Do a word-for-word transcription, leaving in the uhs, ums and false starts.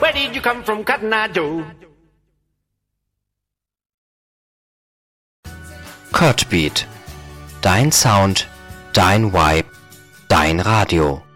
Where did you come from, Cotton Eye Joe? Kurtbeat. Dein Sound, dein Vibe, dein Radio.